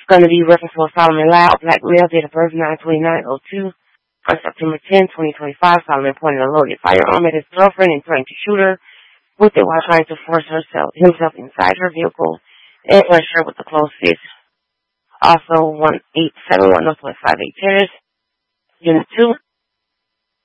going to be reference to Solomon Lau, black male, date of birth 9/29/02. On September 10, 2025, Solomon pointed a loaded firearm at his girlfriend and threatened to shoot her with it while trying to force himself inside her vehicle and unsure with the closed fist. Also, 1871 Northwest 58 Terrace, Unit 2.